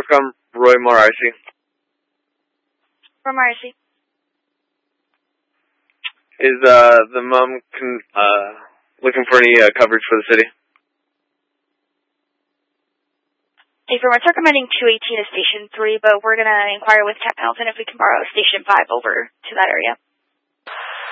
Welcome, Roy Morrissey. From RC. Is the mom looking for any coverage for the city? Affirmative, it's recommending 218 to Station 3, but we're going to inquire with Tech Pendleton if we can borrow Station 5 over to that area.